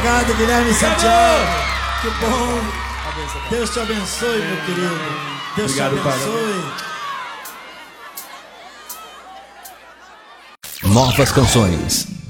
Obrigado, Guilherme Santiago. Que bom. Deus te abençoe, meu querido. Deus te abençoe. Novas canções.